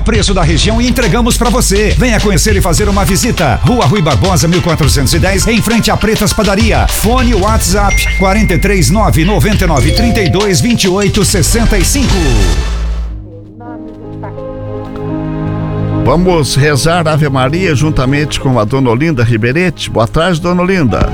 preço da região e entregamos para você. Venha conhecer e fazer uma visita. Rua Rui Barbosa, 1410, em frente à Pretas Padaria. Fone WhatsApp 439-9932-2865. Vamos rezar Ave Maria juntamente com a Dona Olinda Ribeirete. Boa tarde, Dona Olinda.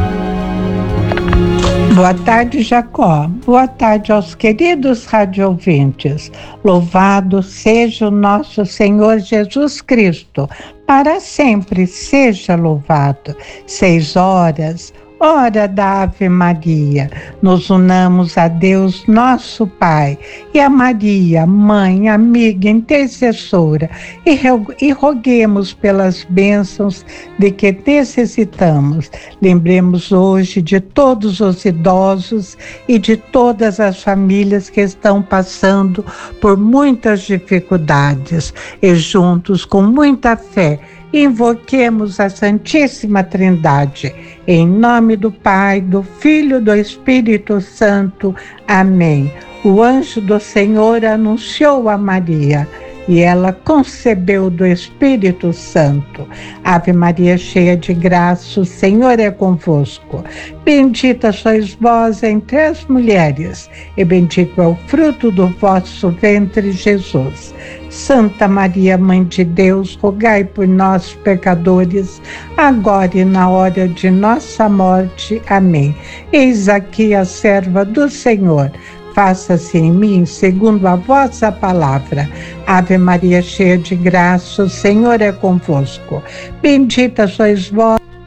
Boa tarde, Jacó. Boa tarde aos queridos radioouvintes. Louvado seja o nosso Senhor Jesus Cristo. Para sempre seja louvado. 6 horas, hora da Ave Maria. Nos unamos a Deus, nosso Pai, e a Maria, mãe, amiga, intercessora, e roguemos pelas bênçãos de que necessitamos. Lembremos hoje de todos os idosos e de todas as famílias que estão passando por muitas dificuldades, e juntos, com muita fé, invoquemos a Santíssima Trindade, em nome do Pai, do Filho e do Espírito Santo. Amém. O anjo do Senhor anunciou a Maria, e ela concebeu do Espírito Santo. Ave Maria, cheia de graça, o Senhor é convosco. Bendita sois vós entre as mulheres, e bendito é o fruto do vosso ventre, Jesus. Santa Maria, Mãe de Deus, rogai por nós, pecadores, agora e na hora de nossa morte. Amém. Eis aqui a serva do Senhor. Faça-se em mim segundo a vossa palavra. Ave Maria, cheia de graça, o Senhor é convosco. Bendita sois vós